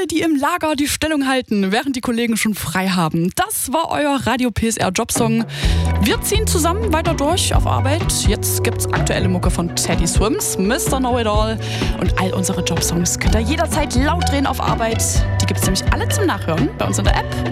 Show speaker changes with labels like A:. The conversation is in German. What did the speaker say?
A: alle, die im Lager die Stellung halten, während die Kollegen schon frei haben. Das war euer Radio PSR Jobsong. Wir ziehen zusammen weiter durch auf Arbeit. Jetzt gibt's aktuelle Mucke von Teddy Swims, Mr. Know-It-All. Und all unsere Jobsongs könnt ihr jederzeit laut drehen auf Arbeit. Die gibt's nämlich alle zum Nachhören bei uns in der App.